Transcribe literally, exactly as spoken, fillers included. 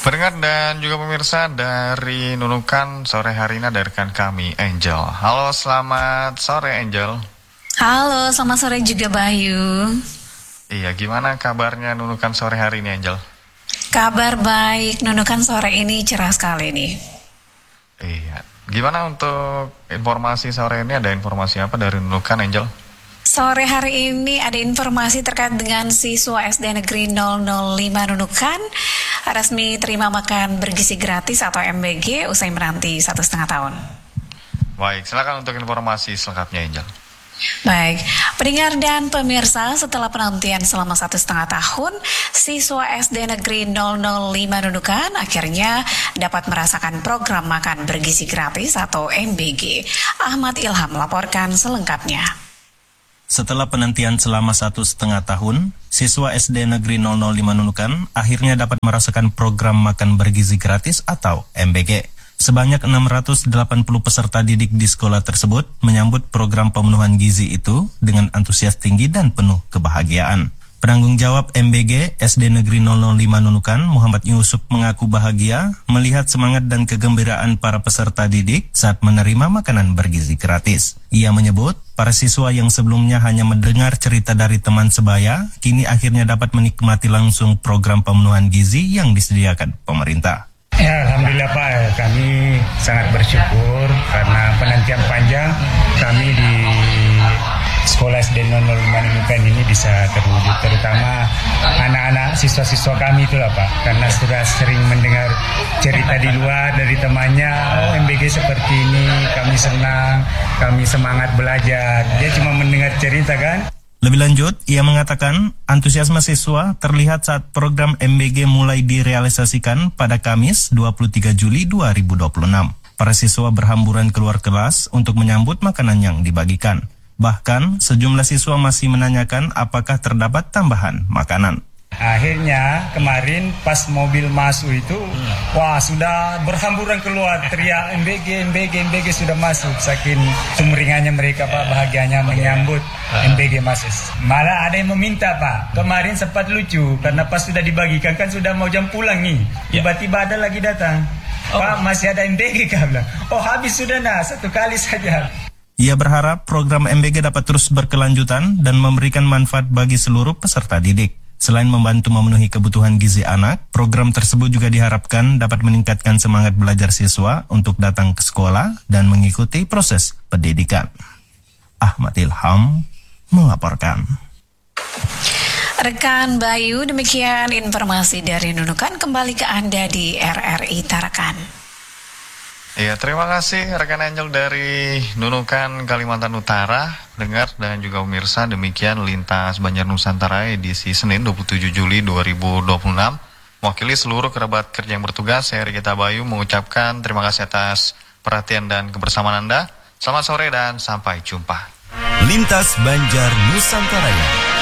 Pendengar dan juga pemirsa dari Nunukan, sore hari ini ada rekan kami, Angel. Halo, selamat sore Angel. Halo, selamat sore juga Bayu. Iya, gimana kabarnya Nunukan sore hari ini Angel? Kabar baik, Nunukan sore ini cerah sekali nih. Iya, gimana untuk informasi sore ini, ada informasi apa dari Nunukan Angel? Sore hari ini ada informasi terkait dengan siswa S D Negeri nol nol lima Nunukan resmi terima makan bergizi gratis atau M B G usai menanti satu setengah tahun. Baik, silakan untuk informasi selengkapnya Angel. Baik, pendengar dan pemirsa, setelah penantian selama satu setengah tahun, siswa S D Negeri nol nol lima Nunukan akhirnya dapat merasakan program makan bergizi gratis atau M B G. Ahmad Ilham melaporkan selengkapnya. Setelah penantian selama satu setengah tahun, siswa S D Negeri nol nol lima Nunukan akhirnya dapat merasakan program makan bergizi gratis atau M B G. Sebanyak enam ratus delapan puluh peserta didik di sekolah tersebut menyambut program pemenuhan gizi itu dengan antusias tinggi dan penuh kebahagiaan. Penanggung jawab M B G S D Negeri nol nol lima Nunukan, Muhammad Yusuf, mengaku bahagia melihat semangat dan kegembiraan para peserta didik saat menerima makanan bergizi gratis. Ia menyebut, para siswa yang sebelumnya hanya mendengar cerita dari teman sebaya, kini akhirnya dapat menikmati langsung program pemenuhan gizi yang disediakan pemerintah. Ya, Alhamdulillah Pak, kami sangat bersyukur karena penantian panjang kami di sekolah S D nol nol lima Nunukan ini bisa terwujud, terutama anak-anak siswa-siswa kami itulah Pak, karena sudah sering mendengar cerita di luar dari temannya, oh M B G seperti ini, kami senang, kami semangat belajar, dia cuma mendengar cerita kan. Lebih lanjut, ia mengatakan antusiasme siswa terlihat saat program M B G mulai direalisasikan pada Kamis dua puluh tiga Juli dua ribu dua puluh enam. Para siswa berhamburan keluar kelas untuk menyambut makanan yang dibagikan. Bahkan, sejumlah siswa masih menanyakan apakah terdapat tambahan makanan. Akhirnya kemarin pas mobil masuk itu, wah sudah berhamburan keluar teriak M B G, M B G, M B G sudah masuk. Saking sumringahnya mereka Pak, bahagianya menyambut M B G masuk. Malah ada yang meminta Pak, kemarin sempat lucu karena pas sudah dibagikan kan sudah mau jam pulang nih. Tiba-tiba ada lagi datang, Pak masih ada M B G kah? Bilang, oh habis sudah nah, satu kali saja. Ia berharap program M B G dapat terus berkelanjutan dan memberikan manfaat bagi seluruh peserta didik. Selain membantu memenuhi kebutuhan gizi anak, program tersebut juga diharapkan dapat meningkatkan semangat belajar siswa untuk datang ke sekolah dan mengikuti proses pendidikan. Ahmad Ilham melaporkan. Rekan Bayu, demikian informasi dari Nunukan, kembali ke Anda di R R I Tarakan. Iya, terima kasih rekan Angel dari Nunukan, Kalimantan Utara. Dengar dan juga pemirsa, demikian Lintas Banjar Nusantara edisi Senin dua puluh tujuh Juli dua ribu dua puluh enam. Mewakili seluruh kerabat kerja yang bertugas, saya Rikita Bayu mengucapkan terima kasih atas perhatian dan kebersamaan Anda. Selamat sore dan sampai jumpa. Lintas Banjar Nusantara.